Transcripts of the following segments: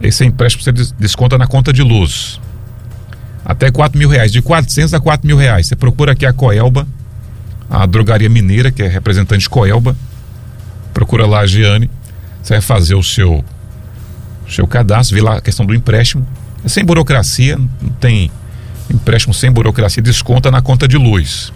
Esse empréstimo você desconta na conta de luz. Até R$4.000, de R$400 a R$4.000. Você procura aqui a Coelba, a drogaria mineira, que é representante Coelba. Procura lá a Giane. Você vai fazer o seu cadastro, vê lá a questão do empréstimo. É sem burocracia, não tem empréstimo sem burocracia, desconta na conta de luz.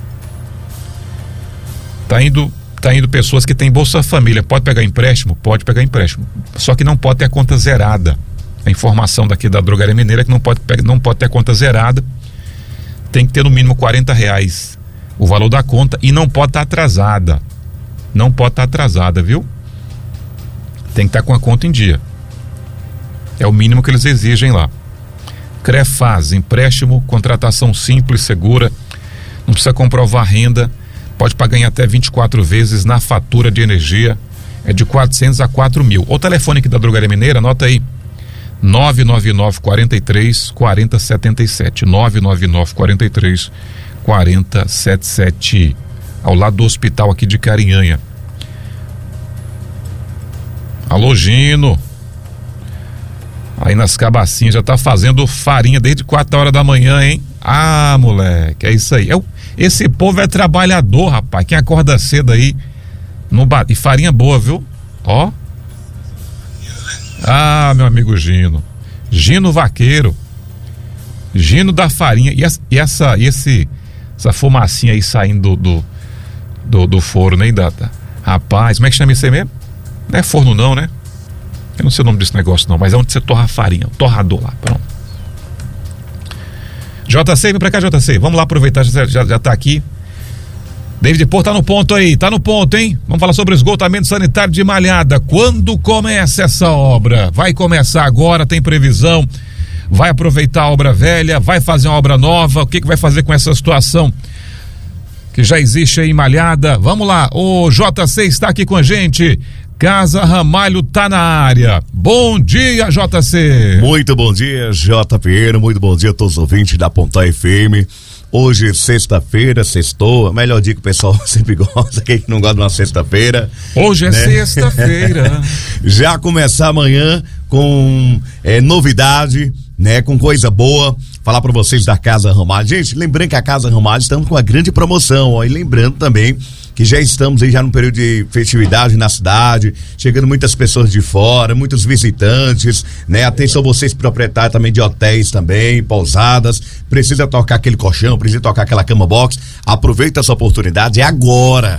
Tá indo pessoas que têm Bolsa Família. Pode pegar empréstimo? Pode pegar empréstimo. Só que não pode ter a conta zerada. A informação daqui da drogaria mineira é que não pode ter a conta zerada. Tem que ter no mínimo R$40 o valor da conta e não pode estar atrasada. Não pode estar atrasada, viu? Tem que estar com a conta em dia. É o mínimo que eles exigem lá. CREFAZ, empréstimo, contratação simples, segura. Não precisa comprovar renda. Pode pagar em até 24 vezes na fatura de energia. É de R$400 a R$4.000. O telefone aqui da drogaria mineira, anota aí. 999-43-4077. 999-43-4077. Ao lado do hospital aqui de Carinhanha. Alô, Gino. Aí nas cabacinhas já tá fazendo farinha desde 4 horas da manhã, hein? Ah, moleque, é isso aí. Esse povo é trabalhador, rapaz. Quem acorda cedo aí e farinha boa, viu? Ó. Ah, meu amigo Gino. Gino Vaqueiro. Gino da farinha. E essa fumacinha aí saindo do forno, hein, Data? Rapaz, como é que chama isso aí mesmo? Não é forno não, né? Eu não sei o nome desse negócio não, mas é onde você torra a farinha, o torrador lá, pronto. JC, vem pra cá, JC, vamos lá aproveitar, já tá aqui. David Porto tá no ponto aí, tá no ponto, hein? Vamos falar sobre o esgotamento sanitário de Malhada. Quando começa essa obra? Vai começar agora, tem previsão? Vai aproveitar a obra velha? Vai fazer uma obra nova? O que vai fazer com essa situação que já existe aí em Malhada? Vamos lá, o JC está aqui com a gente. Casa Ramalho tá na área. Bom dia, JC. Muito bom dia, J. Pinheiro. Muito bom dia a todos os ouvintes da Pontal FM. Hoje, sexta-feira, sextou. Melhor dia que o pessoal sempre gosta. Quem não gosta de uma sexta-feira? Hoje é sexta-feira. Já começar amanhã com novidade, né? Com coisa boa. Falar para vocês da Casa Ramalho. Gente, lembrando que a Casa Ramalho estamos com uma grande promoção, ó. E lembrando também que já estamos aí já no período de festividade na cidade, chegando muitas pessoas de fora, muitos visitantes, né? Atenção vocês proprietários também de hotéis também, pousadas, precisa tocar aquele colchão, precisa tocar aquela cama box, aproveita essa oportunidade, é agora,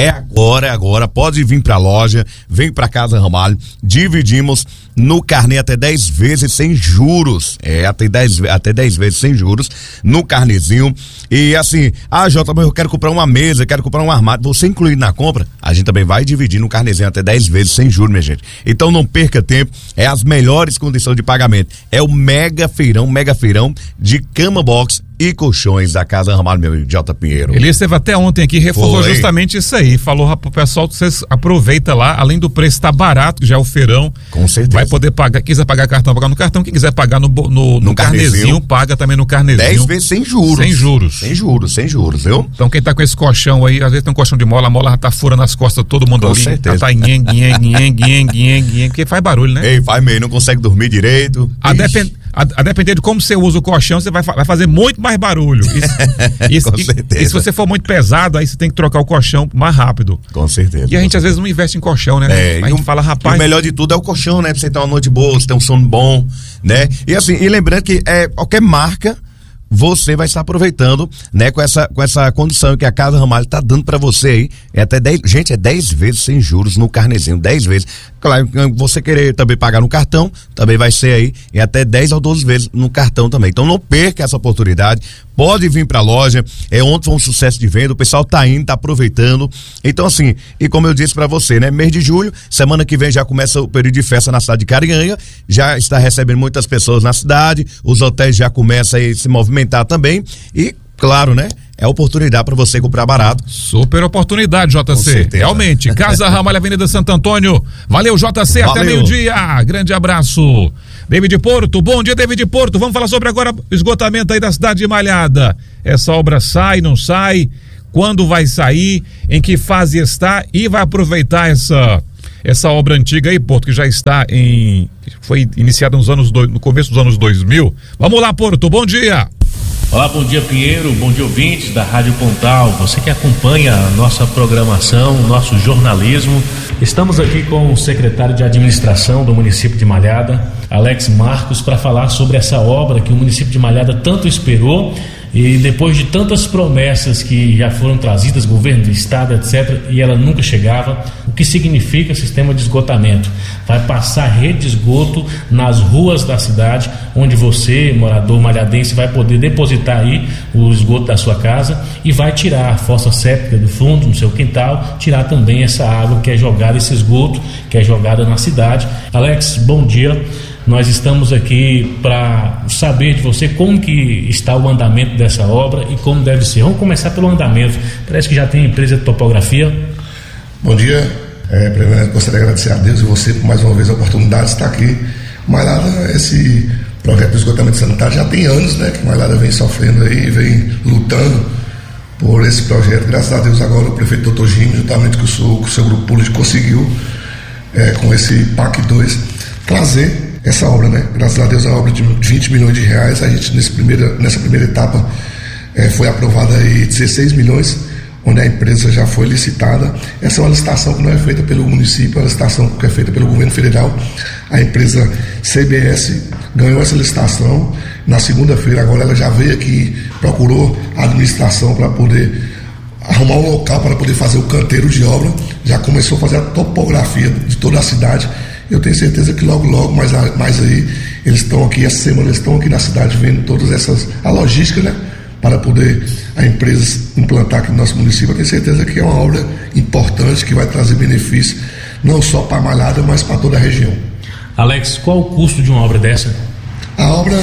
pode vir pra loja, vem pra Casa Ramalho, dividimos no carnê até 10 vezes sem juros, até 10 vezes sem juros, no carnezinho, e assim, Jota, mas eu quero comprar uma mesa, quero comprar um armário, você incluir na compra, a gente também vai dividir no carnezinho até 10 vezes sem juros, minha gente, então não perca tempo, é as melhores condições de pagamento, é o mega feirão de cama box e colchões da Casa Ramalho, meu amigo J. Pinheiro. Ele esteve até ontem aqui, reforçou justamente isso aí, falou pro pessoal que vocês aproveita lá, além do preço tá barato, que já é o feirão. Com certeza. Vai poder pagar, quem quiser pagar cartão, pagar no cartão, quem quiser pagar no carnezinho, paga também no carnezinho. 10 vezes sem juros. Sem juros, viu? Então quem tá com esse colchão aí, às vezes tem um colchão de mola, a mola já tá furando nas costas de todo mundo. Com ali. Certeza. Tá porque faz barulho, né? Ei, faz meio, não consegue dormir direito. A depender de como você usa o colchão, você vai fazer muito mais barulho. Com certeza. E se você for muito pesado, aí você tem que trocar o colchão mais rápido. Com certeza. E a gente às vezes não investe em colchão, né? A gente fala, rapaz. O melhor de tudo é o colchão, né? Pra você ter uma noite boa, você ter um sono bom, né? E assim, e lembrando que qualquer marca, você vai estar aproveitando, né, com essa condição que a Casa Ramalho tá dando pra você aí, até 10, gente, é 10 vezes sem juros no carnezinho, 10 vezes, claro, você querer também pagar no cartão, também vai ser aí, e até 10 ou 12 vezes no cartão também, então não perca essa oportunidade, pode vir pra loja, ontem foi um sucesso de venda, o pessoal tá indo, tá aproveitando, então assim, e como eu disse pra você, né, mês de julho, semana que vem já começa o período de festa na cidade de Carinhanha, já está recebendo muitas pessoas na cidade, os hotéis já começam a se movimentar também, e claro, né, é oportunidade para você comprar barato. Super oportunidade, JC. Realmente. Casa Ramalho, Avenida Santo Antônio. Valeu, JC. Valeu. Até meio-dia. Grande abraço. David Porto. Bom dia, David Porto. Vamos falar sobre agora o esgotamento aí da cidade de Malhada. Essa obra sai, não sai? Quando vai sair? Em que fase está? E vai aproveitar essa obra antiga aí, Porto, que já está foi iniciada no começo dos anos 2000. Vamos lá, Porto, bom dia. Olá, bom dia, Pinheiro, bom dia, ouvintes da Rádio Pontal, você que acompanha a nossa programação, nosso jornalismo. Estamos aqui com o secretário de administração do município de Malhada, Alex Marcos, para falar sobre essa obra que o município de Malhada tanto esperou. E depois de tantas promessas que já foram trazidas, governo do estado, etc., e ela nunca chegava, o que significa sistema de esgotamento? Vai passar rede de esgoto nas ruas da cidade, onde você, morador malhadense, vai poder depositar aí o esgoto da sua casa e vai tirar a fossa séptica do fundo, no seu quintal, tirar também essa água que é jogada, esse esgoto que é jogada na cidade. Alex, bom dia. Nós estamos aqui para saber de você como que está o andamento dessa obra e como deve ser. Vamos começar pelo andamento. Parece que já tem empresa de topografia. Bom dia. Primeiro, gostaria de agradecer a Deus e você por mais uma vez a oportunidade de estar aqui. Malhada, esse projeto de esgotamento sanitário já tem anos, né? Que Malhada vem sofrendo aí, vem lutando por esse projeto. Graças a Deus agora o prefeito Dr. Jimmy, juntamente com o seu grupo político, conseguiu, com esse PAC 2, trazer essa obra, né? Graças a Deus é uma obra de 20 milhões de reais. A gente nessa primeira etapa foi aprovada aí 16 milhões, onde a empresa já foi licitada. Essa é uma licitação que não é feita pelo município, é uma licitação que é feita pelo governo federal. A empresa CBS ganhou essa licitação. Na segunda-feira agora ela já veio aqui, procurou a administração para poder arrumar um local para poder fazer o canteiro de obra. Já começou a fazer a topografia de toda a cidade. Eu tenho certeza que logo, mais aí, eles estão aqui, essa semana eles estão aqui na cidade vendo todas a logística, né? Para poder a empresa implantar aqui no nosso município. Eu tenho certeza que é uma obra importante, que vai trazer benefício, não só para a Malhada, mas para toda a região. Alex, qual o custo de uma obra dessa? A obra,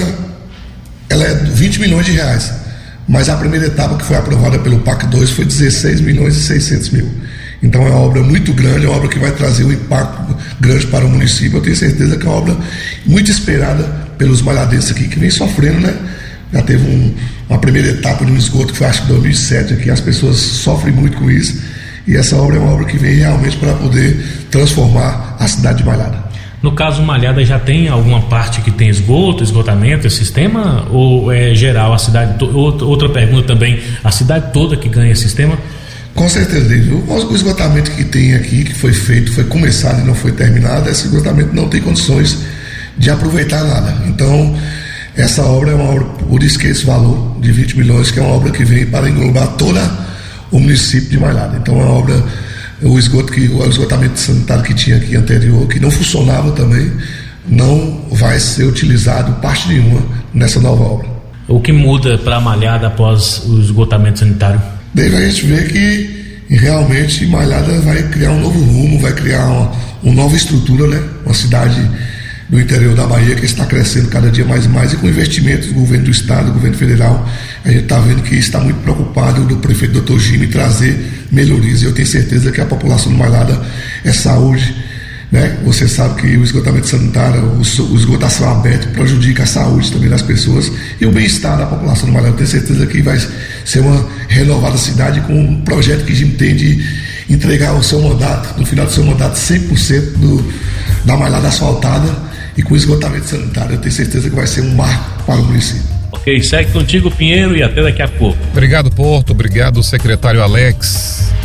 ela é 20 milhões de reais, mas a primeira etapa que foi aprovada pelo PAC 2 foi 16 milhões e 600 mil. Então é uma obra muito grande, é uma obra que vai trazer um impacto grande para o município. Eu tenho certeza que é uma obra muito esperada pelos malhadenses aqui, que vem sofrendo, né? Já teve uma primeira etapa de um esgoto que foi, acho que 2007 aqui, as pessoas sofrem muito com isso, e essa obra é uma obra que vem realmente para poder transformar a cidade de Malhada. No caso, Malhada já tem alguma parte que tem esgotamento, esse sistema, ou é geral a cidade? Outra pergunta também, a cidade toda que ganha esse sistema? Com certeza, o esgotamento que tem aqui, que foi feito, foi começado e não foi terminado, esse esgotamento não tem condições de aproveitar nada. Então, essa obra é uma obra, por isso que esse valor de 20 milhões, que é uma obra que vem para englobar todo o município de Malhada. Então, é uma obra, o esgotamento sanitário que tinha aqui anterior, que não funcionava também, não vai ser utilizado parte nenhuma nessa nova obra. O que muda para a Malhada após o esgotamento sanitário? Daí a gente vê que realmente Malhada vai criar um novo rumo, vai criar uma nova estrutura, né? Uma cidade do interior da Bahia que está crescendo cada dia mais e mais, e com investimentos do governo do estado, do governo federal. A gente está vendo que está muito preocupado do prefeito Dr. Jimmy trazer melhorias. Eu tenho certeza que a população de Malhada é saúde, né? Você sabe que o esgotamento sanitário, o esgoto a céu aberto prejudica a saúde também das pessoas e o bem-estar da população de Malhada. Eu tenho certeza que vai ser uma renovada cidade com um projeto que a gente tem de entregar o seu mandato, no final do seu mandato, 100% da Malhada asfaltada e com esgotamento sanitário. Eu tenho certeza que vai ser um marco para o município. Ok, segue contigo, Pinheiro, e até daqui a pouco. Obrigado, Porto, obrigado, secretário Alex.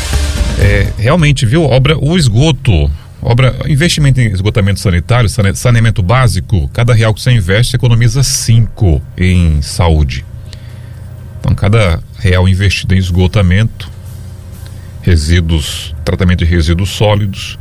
Realmente, viu, investimento em esgotamento sanitário, saneamento básico, cada real que você investe, economiza 5 em saúde. Então, cada real investido em esgotamento, resíduos, tratamento de resíduos sólidos,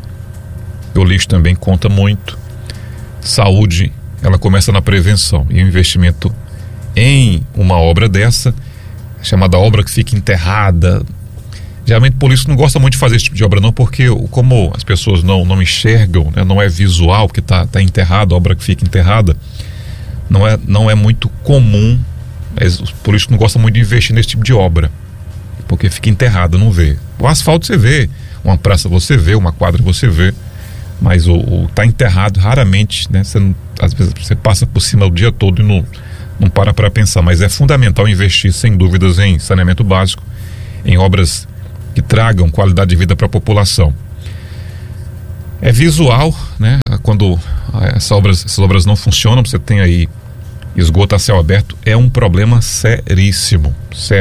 o lixo também conta muito. Saúde, ela começa na prevenção, e o investimento em uma obra dessa, chamada obra que fica enterrada. Geralmente por isso não gosta muito de fazer esse tipo de obra não, porque como as pessoas não enxergam, né, não é visual, porque tá enterrado, a obra que fica enterrada, não é muito comum, por isso não gosta muito de investir nesse tipo de obra, porque fica enterrada, não vê. O asfalto você vê, uma praça você vê, uma quadra você vê, mas tá enterrado raramente, né? Às vezes você passa por cima o dia todo e não para pensar, mas é fundamental investir sem dúvidas em saneamento básico, em obras que tragam qualidade de vida para a população. É visual, né? Quando essas obras não funcionam, você tem aí esgoto a céu aberto, é um problema seríssimo.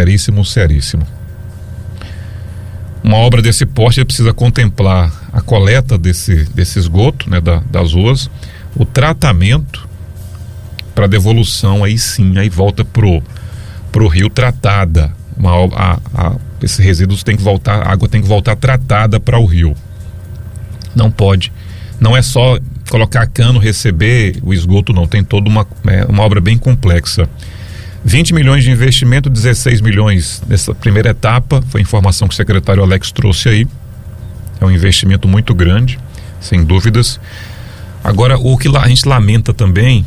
Uma obra desse porte precisa contemplar a coleta desse esgoto, né, das ruas, o tratamento para devolução, aí sim, aí volta pro rio tratada. Esses resíduos tem que voltar, a água tem que voltar tratada para o rio. Não é só colocar cano, receber o esgoto, não, tem toda uma obra bem complexa. 20 milhões de investimento, 16 milhões nessa primeira etapa, foi a informação que o secretário Alex trouxe aí. É um investimento muito grande, sem dúvidas. Agora, o que a gente lamenta também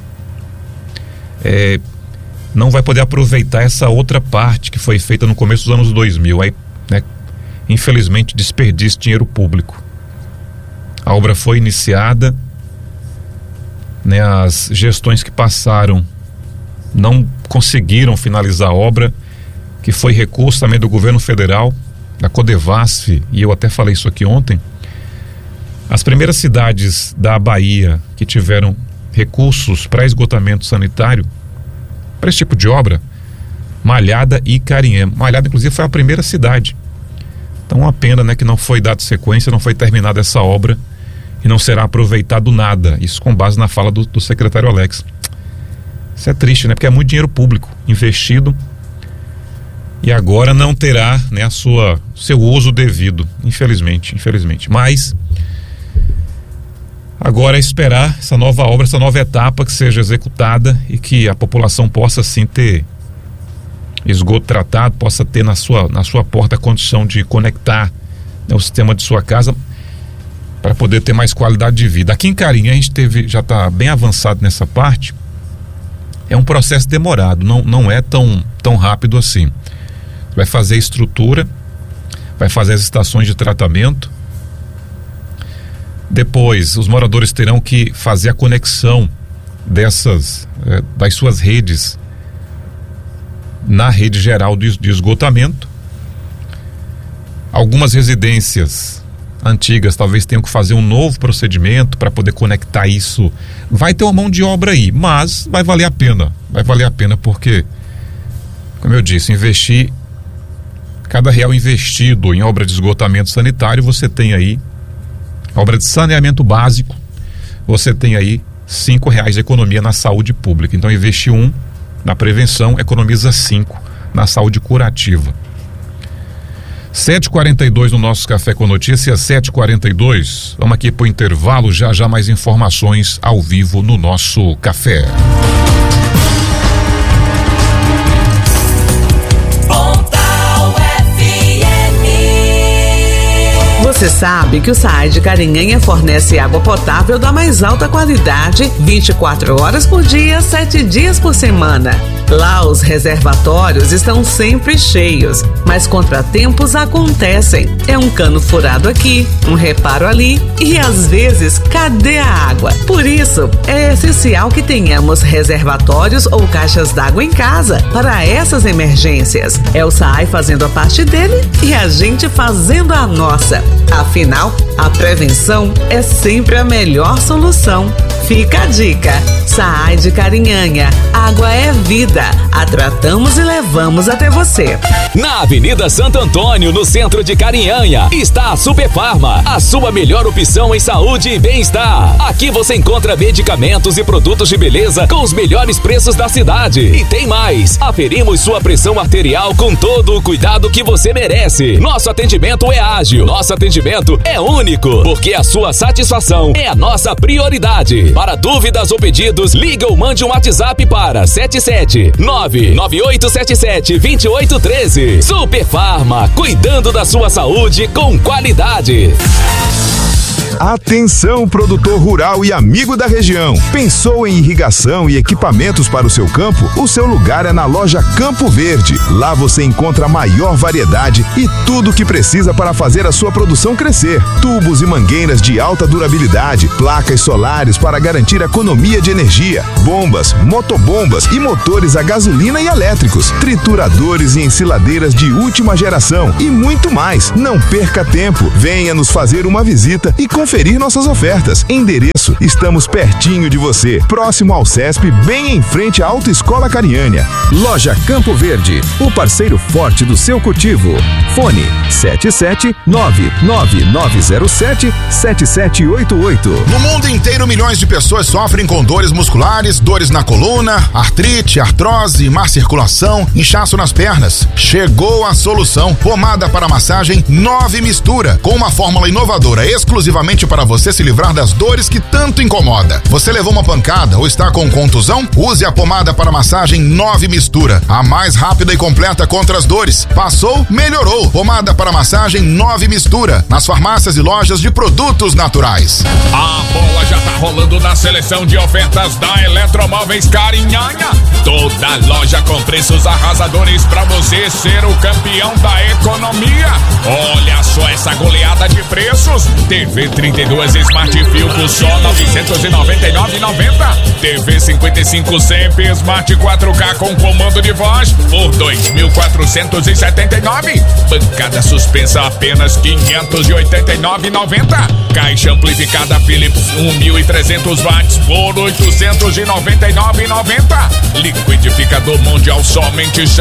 não vai poder aproveitar essa outra parte que foi feita no começo dos anos 2000. Aí, né, infelizmente, desperdício de dinheiro público. A obra foi iniciada, né, as gestões que passaram não conseguiram finalizar a obra, que foi recurso também do governo federal, da Codevasf, e eu até falei isso aqui ontem. As primeiras cidades da Bahia que tiveram recursos para esgotamento sanitário, para esse tipo de obra, Malhada e Carinhã. Malhada, inclusive, foi a primeira cidade. Então, uma pena, né, que não foi dada sequência, não foi terminada essa obra e não será aproveitado nada. Isso com base na fala do secretário Alex. Isso é triste, né? Porque é muito dinheiro público investido e agora não terá, né, seu uso devido, infelizmente. Mas agora é esperar essa nova obra, essa nova etapa que seja executada e que a população possa sim ter esgoto tratado, possa ter na sua porta a condição de conectar, né, o sistema de sua casa para poder ter mais qualidade de vida. Aqui em Carinhã a gente já está bem avançado nessa parte. É um processo demorado, não é tão rápido assim. Vai fazer a vai fazer as estações de tratamento. Depois, os moradores terão que fazer a conexão das suas redes na rede geral de esgotamento. Algumas residências antigas talvez tenham que fazer um novo procedimento para poder conectar isso. Vai ter uma mão de obra aí, mas vai valer a pena porque, como eu disse, cada real investido em obra de esgotamento sanitário, você tem aí obra de saneamento básico, você tem aí R$5 de economia na saúde pública. Então, investir na prevenção, economiza 5 na saúde curativa. 7h42 no nosso Café com Notícias, 7h42. Vamos aqui para o intervalo, já mais informações ao vivo no nosso café. Você sabe que o SAAD Carinhanha fornece água potável da mais alta qualidade, 24 horas por dia, 7 dias por semana. Lá os reservatórios estão sempre cheios, mas contratempos acontecem. É um cano furado aqui, um reparo ali e às vezes cadê a água? Por isso, é essencial que tenhamos reservatórios ou caixas d'água em casa para essas emergências. É o SAAI fazendo a parte dele e a gente fazendo a nossa. Afinal, a prevenção é sempre a melhor solução. Fica a dica. SAAI de Carinhanha. Água é vida. A tratamos e levamos até você. Na Avenida Santo Antônio, no centro de Carinhanha, está a Superfarma, a sua melhor opção em saúde e bem-estar. Aqui você encontra medicamentos e produtos de beleza com os melhores preços da cidade. E tem mais. Aferimos sua pressão arterial com todo o cuidado que você merece. Nosso atendimento é ágil. Nosso atendimento é único, porque a sua satisfação é a nossa prioridade. Para dúvidas ou pedidos, liga ou mande um WhatsApp para 77998772813. Superfarma, cuidando da sua saúde com qualidade. Atenção, produtor rural e amigo da região. Pensou em irrigação e equipamentos para o seu campo? O seu lugar é na loja Campo Verde. Lá você encontra a maior variedade e tudo o que precisa para fazer a sua produção crescer. Tubos e mangueiras de alta durabilidade, placas solares para garantir economia de energia, bombas, motobombas e motores a gasolina e elétricos, trituradores e ensiladeiras de última geração e muito mais. Não perca tempo. Venha nos fazer uma visita e e conferir nossas ofertas. Endereço: estamos pertinho de você, próximo ao CESP, bem em frente à Autoescola Cariânia. Loja Campo Verde, o parceiro forte do seu cultivo. Fone 77999077788. No mundo inteiro, milhões de pessoas sofrem com dores musculares, dores na coluna, artrite, artrose, má circulação, inchaço nas pernas. Chegou a solução. Pomada para massagem 9 Mistura, com uma fórmula inovadora exclusivamente para você se livrar das dores que tanto incomoda. Você levou uma pancada ou está com contusão? Use a pomada para massagem 9 Mistura, a mais rápida e completa contra as dores. Passou, melhorou. Pomada para massagem 9 Mistura, nas farmácias e lojas de produtos naturais. A bola já tá rolando na seleção de ofertas da Eletromóveis Carinhanha. Toda loja com preços arrasadores pra você ser o campeão da economia. Olha só essa goleada de preços. TV 32 Smart Filco só R$ 999,90. TV 55 Sempre Smart 4K com comando de voz por R$ 2.479. Bancada suspensa apenas R$ 589,90. Caixa amplificada Philips 1.300 watts por R$ 899,90. Liquidificador Mundial somente R$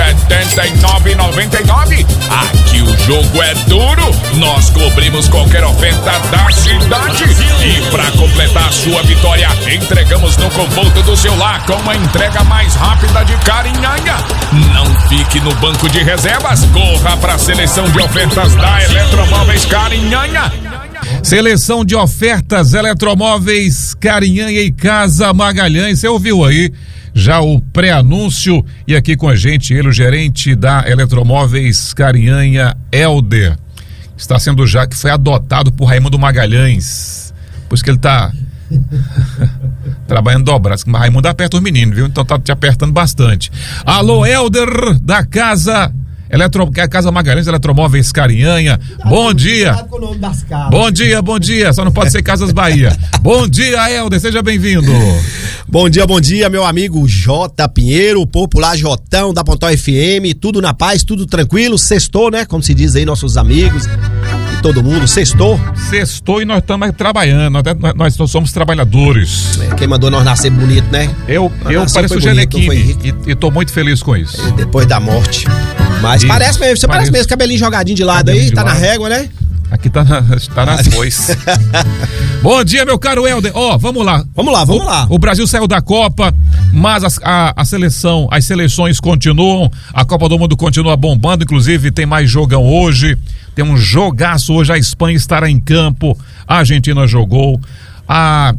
79,99. Aqui o jogo é duro, nós cobrimos qualquer oferta da cidade. E para completar a sua vitória, entregamos no conforto do seu lar com a entrega mais rápida de Carinhanha. Não fique no banco de reservas, corra para a seleção de ofertas da Eletromóveis Carinhanha. Seleção de ofertas Eletromóveis Carinhanha e Casa Magalhães. Você ouviu aí já o pré-anúncio, e aqui com a gente ele, o gerente da Eletromóveis Carinhanha, Helder. Está sendo já, que foi adotado por Raimundo Magalhães. Por isso que ele está trabalhando dobrado. Raimundo aperta os meninos, viu? Então tá te apertando bastante. Alô, Helder da Casa Magalhães, Eletromóveis Carinhanha. Bom dia. Com o nome das casas. Bom dia. Só não pode ser Casas Bahia. Bom dia, Helder. Seja bem-vindo. Bom dia, meu amigo J. Pinheiro, popular Jotão da Pontal FM. Tudo na paz, tudo tranquilo. Sextou, né? Como se diz aí, nossos amigos e todo mundo. Sextou e nós estamos trabalhando. Nós somos trabalhadores. Quem mandou nós nascer bonito, né? Eu pareço o Genequini e tô muito feliz com isso. Depois da morte. Mas parece mesmo, você parece mesmo, cabelinho jogadinho de lado aí, tá na régua, né? Aqui tá nas foices. Bom dia, meu caro Helder. Vamos lá. O Brasil saiu da Copa, mas as seleções continuam, a Copa do Mundo continua bombando, inclusive tem mais jogão hoje, tem um jogaço hoje, a Espanha estará em campo, a Argentina jogou, a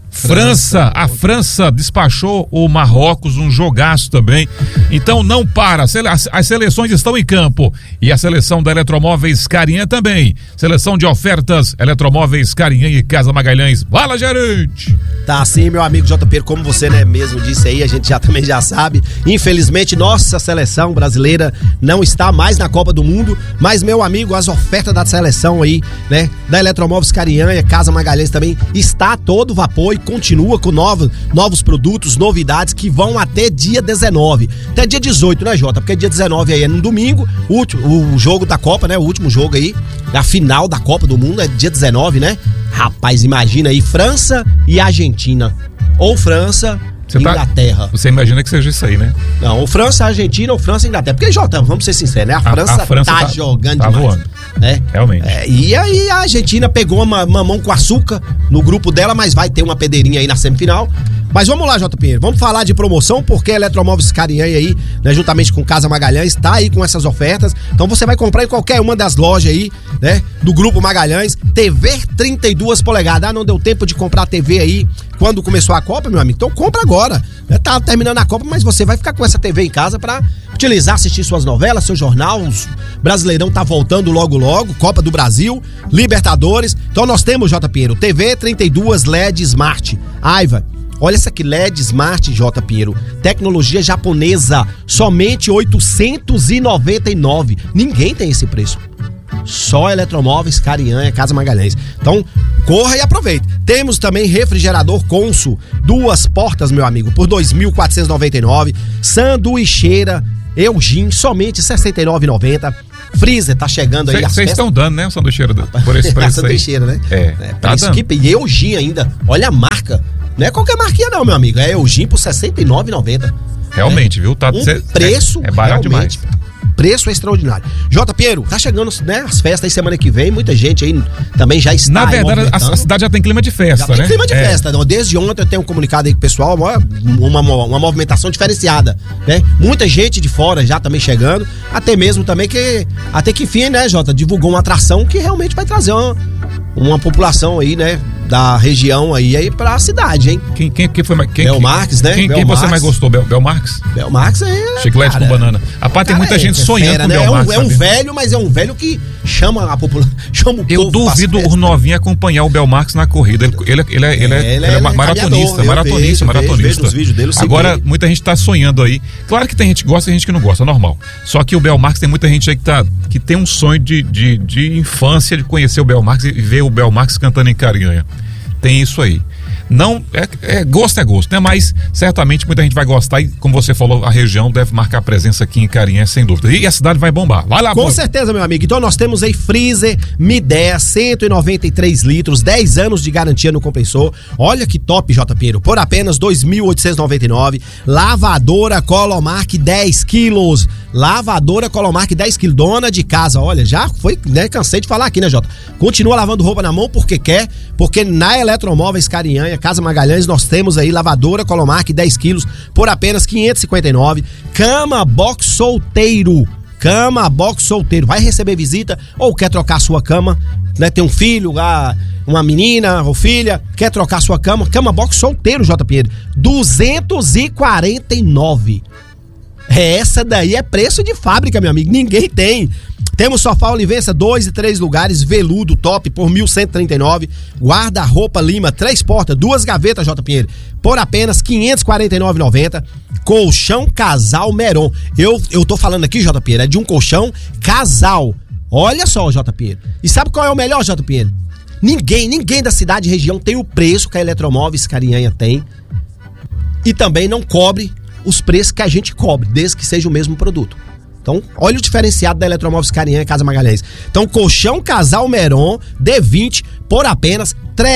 França despachou o Marrocos, um jogaço também. Então não para, as seleções estão em campo. E a seleção da Eletromóveis Carinhanha também. Seleção de ofertas Eletromóveis Carinhanha e Casa Magalhães. Fala, gerente! Tá assim, meu amigo JP, como você, né, mesmo disse aí, a gente também já sabe. Infelizmente, nossa seleção brasileira não está mais na Copa do Mundo. Mas, meu amigo, as ofertas da seleção aí, né, da Eletromóveis Carinhanha, Casa Magalhães também, está a todo vapor e continua com novos produtos, novidades que vão até dia 19. Até dia 18, né, Jota? Porque dia 19 aí é no domingo, o jogo da Copa, né? O último jogo aí, a final da Copa do Mundo é dia 19, né? Rapaz, imagina aí, França e Argentina. Ou França e Inglaterra. Você imagina que seja isso aí, né? Não, ou França, Argentina ou França e Inglaterra. Porque, Jota, vamos ser sinceros, né? A França tá jogando demais. Voando. Né? Realmente. E aí a Argentina pegou uma mamão com açúcar no grupo dela, mas vai ter uma pedeirinha aí na semifinal. Mas vamos lá, J. Pinheiro, vamos falar de promoção, porque a Eletromóveis Carinhanha aí, né, juntamente com Casa Magalhães, tá aí com essas ofertas. Então você vai comprar em qualquer uma das lojas aí, né, do Grupo Magalhães, TV 32 polegadas. Ah, não deu tempo de comprar a TV aí quando começou a Copa, meu amigo? Então compra agora. Tá terminando a Copa, mas você vai ficar com essa TV em casa pra utilizar, assistir suas novelas, seu jornal. O Brasileirão tá voltando logo, Copa do Brasil, Libertadores. Então nós temos, J. Pinheiro, TV 32 LED Smart. Aiva. Olha essa aqui, LED Smart, J. Pinheiro. Tecnologia japonesa, somente R$ 899. Ninguém tem esse preço. Só Eletromóveis Carinhanha, Casa Magalhães. Então, corra e aproveite. Temos também refrigerador Consul, 2 portas, meu amigo, por R$ 2.499. Sanduicheira Elgin, somente R$ 69,90. Freezer tá chegando aí. Vocês estão dando, né, o sanduicheiro por esse preço aí? Sanduicheiro, né? Tá dando. E Eugin ainda. Olha a marca. Não é qualquer marquinha não, meu amigo. É Eugin por R$ 69,90. Realmente, viu? Tá, preço é barato demais. Preço é extraordinário. J. Piero, tá chegando, né, as festas aí semana que vem, muita gente aí também já está. Na verdade, a cidade já tem clima de festa, já tem clima de festa. Desde ontem eu tenho um comunicado aí com o pessoal, uma movimentação diferenciada, né? Muita gente de fora já também chegando, até mesmo também até que enfim, né, Jota, divulgou uma atração que realmente vai trazer uma população aí, né, da região aí pra cidade, hein? Quem foi mais? Belmarx, né? Quem você mais gostou? Belmarx? Belmarx é... Chiclete com banana. Rapaz, tem muita gente sonhando com o Belmarx. É um velho, mas é um velho que chama a população, chama o povo. Eu duvido o novinho acompanhar o Belmarx na corrida. Ele é maratonista. Vejo os vídeos dele. Agora, muita gente tá sonhando aí. Claro que tem gente que gosta e gente que não gosta, normal. Só que o Belmarx, tem muita gente aí que tem um sonho de infância, de conhecer o Belmarx e ver o Belmarx cantando em Carinhanha. Tem isso aí. Não, gosto, né? Mas certamente muita gente vai gostar e, como você falou, a região deve marcar presença aqui em Carinhanha, sem dúvida. E a cidade vai bombar. Vai lá, com certeza, meu amigo. Então nós temos aí Freezer Midea, 193 litros, 10 anos de garantia no compressor. Olha que top, J. Piero. Por apenas 2.899. Lavadora Colomark 10 quilos. Lavadora Colomark 10 quilos. Dona de casa, olha, já foi, né? Cansei de falar aqui, né, Jota? Continua lavando roupa na mão porque quer, porque na Eletromóveis Carinhanha, Casa Magalhães, nós temos aí lavadora Colomark 10 quilos por apenas 559. Cama box solteiro. Cama box solteiro. Vai receber visita ou quer trocar sua cama, né? Tem um filho, uma menina ou filha, quer trocar sua cama. Cama box solteiro, J. Piero. 249. Essa daí é preço de fábrica, meu amigo. Ninguém tem. Temos sofá Olivença, 2 e 3 lugares, veludo top por 1.139. Guarda-roupa Lima, 3 portas, 2 gavetas, J. Pinheiro, por apenas 549,90. Colchão Casal Meron. Eu tô falando aqui, J. Pinheiro, é de um colchão casal. Olha só, J. Pinheiro. E sabe qual é o melhor, J. Pinheiro? Ninguém da cidade e região tem o preço que a Eletromóveis Carinhanha tem. E também não cobre os preços que a gente cobre, desde que seja o mesmo produto. Então, olha o diferenciado da Eletromóveis Carinhanha e Casa Magalhães. Então, colchão Casal Meron D20 por apenas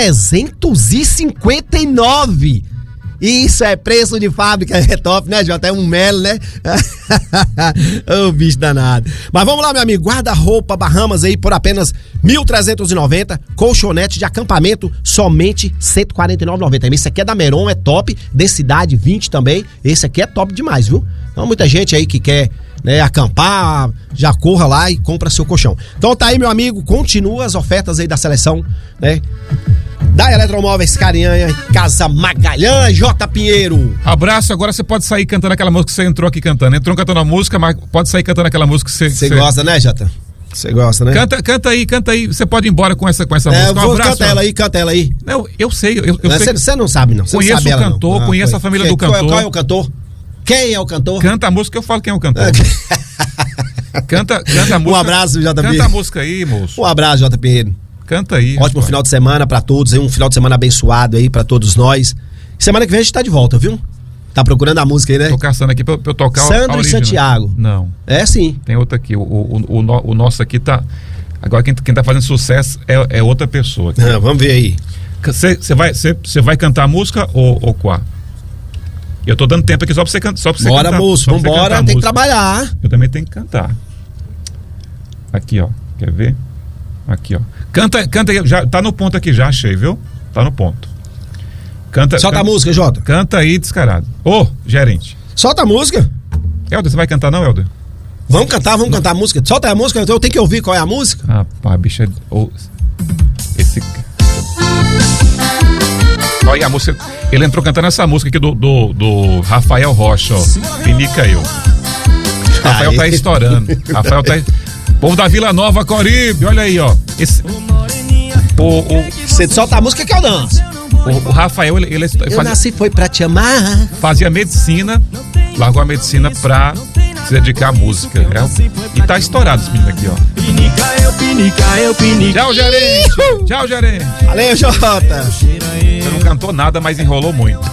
359. Isso é preço de fábrica, é top, né, Jota? É um melo, né? Ô, bicho danado. Mas vamos lá, meu amigo. Guarda-roupa Bahamas aí por apenas 1.390. Colchonete de acampamento, somente 149,90. Esse aqui é da Meron, é top. Densidade 20 também. Esse aqui é top demais, viu? Então, muita gente aí que quer, né, acampar, já corra lá e compra seu colchão. Então tá aí, meu amigo, continua as ofertas aí da seleção, né, da Eletromóveis Carinhanha, Casa Magalhães, J. Pinheiro. Abraço, agora você pode sair cantando aquela música que você entrou aqui cantando. Entrou cantando a música, mas pode sair cantando aquela música que você gosta, né, Jota? Você gosta, né? Canta aí. Você pode ir embora com essa música. Um abraço. Canta ela aí. Não, eu sei. Você não sabe, não. Conheço o cantor, conheço a família do cantor. Qual é o cantor? Quem é o cantor? Canta a música que eu falo quem é o cantor. Canta a música. Um abraço, J. Canta a música aí, moço. Um abraço, J. Pinheiro. Canta aí. Ótimo final de semana pra todos, um final de semana abençoado aí pra todos nós. Semana que vem a gente tá de volta, viu? Tá procurando a música aí, né? Tô caçando aqui pra eu tocar Sandro e Santiago. Não. É sim. Tem outra aqui. O nosso aqui tá... Agora quem tá fazendo sucesso é outra pessoa aqui. Vamos ver aí. Você vai cantar a música ou qual? Eu tô dando tempo aqui só pra você cantar. Bora, moço, vambora, tem que trabalhar. Eu também tenho que cantar. Aqui, ó. Quer ver? Aqui, ó. Canta aí, já tá no ponto aqui, já achei, viu? Tá no ponto. Solta a música, Jota. Canta aí, descarado. Ô, gerente. Solta a música. Helder, você vai cantar não, Helder? Vamos cantar a música. Solta a música, eu tenho que ouvir qual é a música. Rapaz, bicho, esse... Olha a música, ele entrou cantando essa música aqui do Rafael Rocha, ó. Pinica eu. Rafael tá estourando. Rafael tá... Povo da Vila Nova, Coribe, olha aí, ó. Você solta a música que eu danço. O Rafael, ele nasci foi pra te amar. Fazia medicina, largou a medicina pra se dedicar à música. E tá estourado esse menino aqui, ó. Pinica. Tchau, gerente. Tchau, gerente. Valeu, Jota. Você não cantou nada, mas enrolou muito.